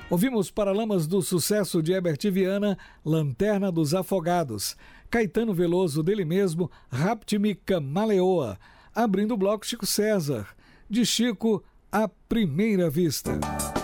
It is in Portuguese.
Ouvimos Paralamas do Sucesso de Herbert Viana, Lanterna dos Afogados. Caetano Veloso, dele mesmo, Rapte-me Camaleoa. Abrindo o bloco, Chico César. De Chico, À Primeira Vista.